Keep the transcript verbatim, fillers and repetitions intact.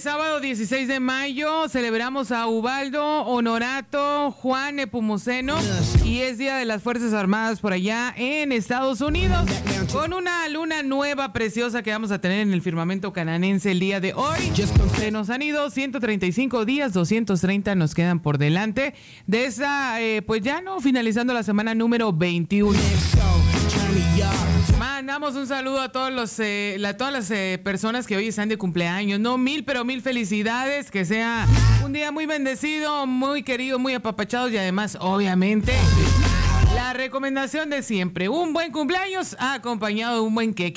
sábado dieciséis de mayo celebramos a Ubaldo Honorato Juan Nepomuceno y es Día de las Fuerzas Armadas por allá en Estados Unidos, con una luna nueva preciosa que vamos a tener en el firmamento cananense el día de hoy. Se nos han ido ciento treinta y cinco días, doscientos treinta nos quedan por delante de esa, eh, pues ya no, finalizando la semana número veintiuno. Mandamos un saludo a todos los, eh, la, todas las eh, personas que hoy están de cumpleaños, no mil, pero mil felicidades, que sea un día muy bendecido, muy querido, muy apapachado y además, obviamente, la recomendación de siempre, un buen cumpleaños acompañado de un buen queque.